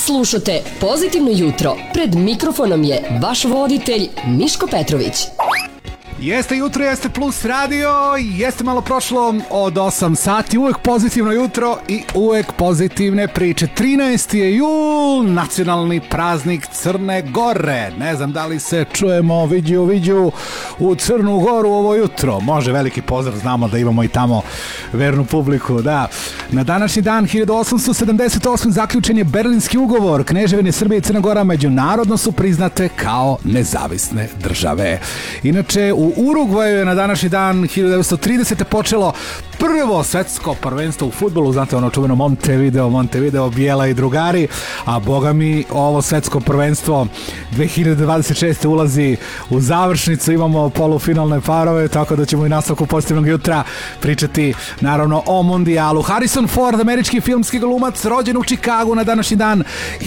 Slušate Pozitivno jutro. Pred mikrofonom je vaš voditelj Miško Petrović. Jeste jutro, jeste Plus radio, jeste malo prošlo od 8 sati, uvek pozitivno jutro i uvek pozitivne priče. 13. je jul, nacionalni praznik Crne Gore. Ne znam da li se čujemo, viđu u Crnu Goru ovo jutro. Može, veliki pozdrav, znamo da imamo i tamo vernu publiku, da. Na današnji dan 1878. zaključen je Berlinski ugovor. Kneževine Srbije i Crna Gora međunarodno su priznate kao nezavisne države. Inače, u Urugvaju je na današnji dan 1930. počelo prvo svetsko prvenstvo u fudbalu, znate ono čuveno Montevideo, Bijela i drugari, a boga mi ovo svetsko prvenstvo 2026. ulazi u završnicu, imamo polufinalne parove, tako da ćemo i nastavku pozitivnog jutra pričati naravno o mondijalu. Harrison Ford, američki filmski glumac, rođen u Čikagu na današnji dan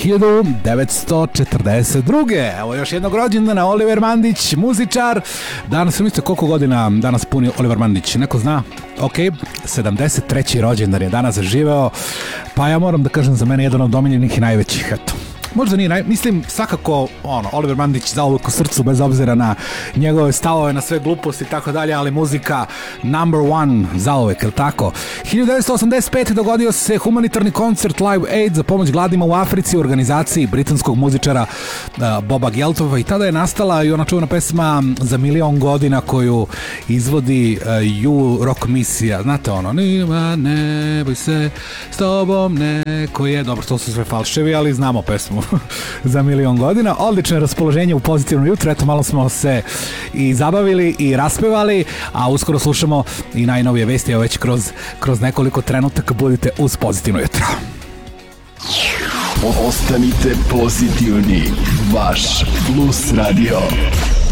1942. Evo još jednog rođendana, Oliver Mandić, muzičar. Danas mislite koliko godina danas puni Oliver Mandić, neko zna? Ok, 73. rođendan je danas živeo, pa ja moram da kažem za mene jedan od omiljenih i najvećih, eto. Možda nije mislim svakako Oliver Mandić zauvek u srcu bez obzira na njegove stavove, na sve gluposti i tako dalje, ali muzika number one zauvek, je li tako? 1985. dogodio se humanitarni koncert Live Aid za pomoć gladnima u Africi u organizaciji britanskog muzičara Boba Geltova i tada je nastala i ona čuvena pesma Za milion godina koju izvodi rock misija, znate ono, nima ne boj se s tobom neko je, dobro, to su sve falševi, ali znamo pesmu Za milion godina. Odlično raspoloženje u pozitivno jutro, eto malo smo se i zabavili i raspevali, a uskoro slušamo i najnovije vesti, evo već kroz nekoliko trenutaka budite uz pozitivno jutro. Ostanite pozitivni, vaš Plus radio.